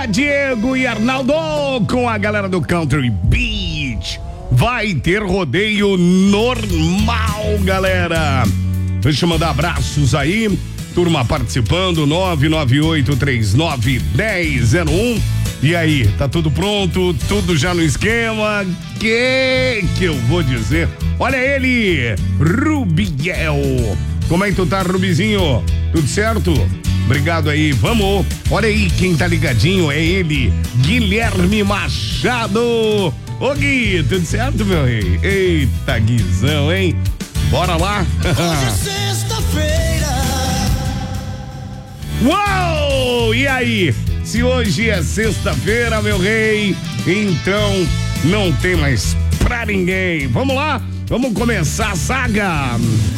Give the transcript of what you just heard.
Diego e Arnaldo com a galera do Country Beach. Vai ter rodeio normal, galera. Deixa eu mandar abraços aí. Turma participando, 998391001. E aí, tá tudo pronto? Tudo já no esquema? Que eu vou dizer? Olha ele, Rubiel. Como é que tu tá, Rubizinho? Tudo certo? Obrigado aí, vamos. Olha aí quem tá ligadinho, é ele, Guilherme Machado. Ô Gui, tudo certo, meu rei? Eita, Guizão, hein? Bora lá. Hoje é sexta-feira. Uou! E aí? Se hoje é sexta-feira, meu rei, então não tem mais pra ninguém. Vamos lá? Vamos começar a saga.